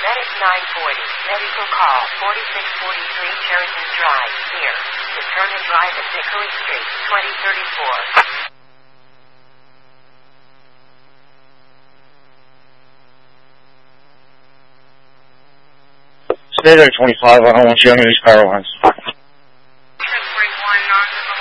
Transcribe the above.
Paramedic 940. Medical call 4643 Sheridan Drive. Near to Turner Drive at Hickory Street, 2034. Stay there, 25. I don't want you under these power lines. Trip 41, non-visible.